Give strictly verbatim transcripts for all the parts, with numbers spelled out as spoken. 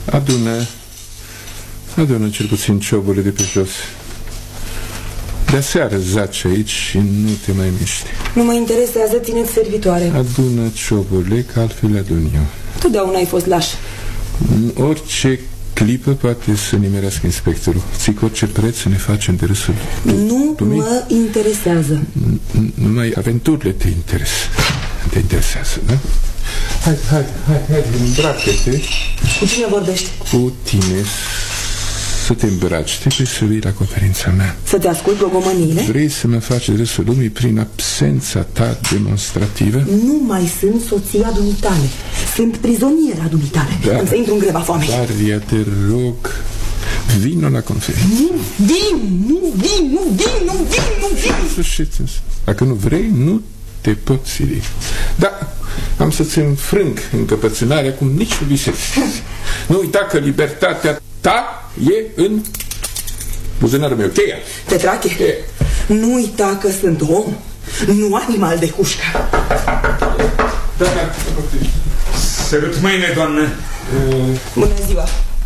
Adună, adună cel puțin cioburile de pe jos. De-aseară zaci aici și nu te mai miști. Nu mă interesează, țineți servitoare. Adună cioburile, că altfel le adun eu. Totdeauna ai fost laș. Orice clipă poate să nimerească inspectorul. Ții cu orice preț să ne facem de râsul. Nu mă interesează. Numai aventurile te interes. Te interesează, da? Hai, hai, hai, hai, îmbracă-te. Cu cine vorbești? Cu tine. Să te îmbraci, trebuie să vii la conferința mea. Să-ți ascult gogomăniile? Vrei să mă faci râsul lumii prin absența ta demonstrativă? Nu mai sunt soția dumitale. Sunt prizoniera dumitale. Da. Am să intru în greva foamei. Daria, te rog, vino la conferință. Nu vin, nu vin, nu vin, nu vin, nu vin. Sfârșit, dacă nu vrei, nu te pot sili. Da, am să-ți înfrâng încăpățânarea cum nici nu visezi. Nu uita că libertatea ta e în buzunarul meu. Cheia! Petrache, Cheia. Nu uita că sunt om, nu animal de hușcă. Da, da. Sărut mâine, doamnă. Bună ziua.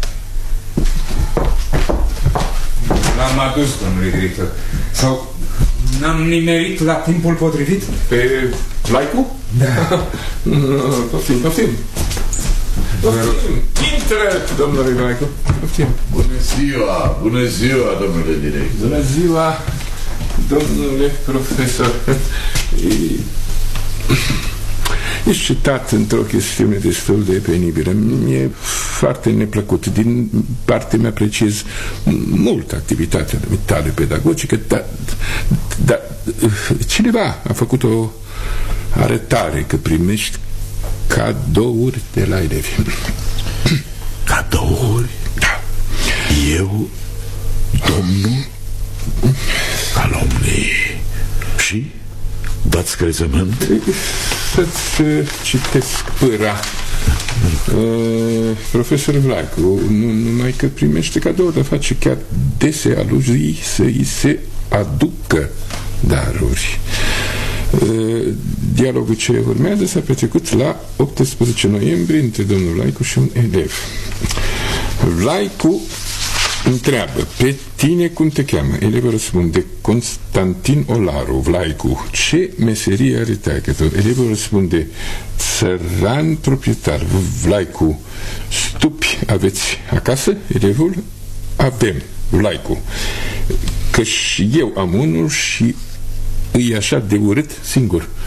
L-am adus, domnule director. Sau n-am nimerit la timpul potrivit? Pe Vlaicu? Da. Poftim, poftim. Intră, domnule Vlaicu. Poftim. Bună ziua, bună ziua, domnule director. Bună ziua, domnule profesor. Ești citat într-o chestiune destul de penibilă. Mi-e foarte neplăcut. Din partea mea apreciez mult activitatea dumitale pedagogică, dar da, cineva a făcut o arătare că primești cadouri de la elevi. Cadouri? Da. Eu, domnul calomnie. Și? Dați crezământ? Să-ți citesc pâra. uh, Profesor Vlaicu, nu numai că primește cadouri, dar face chiar dese aluzii să îi se aducă daruri. uh, Dialogul ce urmează s-a petrecut la optsprezece noiembrie între domnul Vlaicu și un elev. Vlaicu întreabă: pe tine cum te cheamă? Elevul răspunde: Constantin Olaru. Vlaicu: ce meserie are taică-tău? Elevul răspunde: țăran proprietar. Vlaicu: stupi aveți acasă? Elevul: avem. Vlaicu: că și eu am unul și îi așa de urât singur.